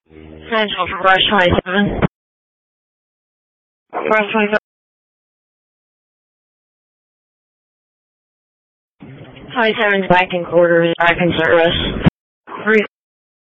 Potential for brush 27. Brush 27. 27's back in quarters, back in service.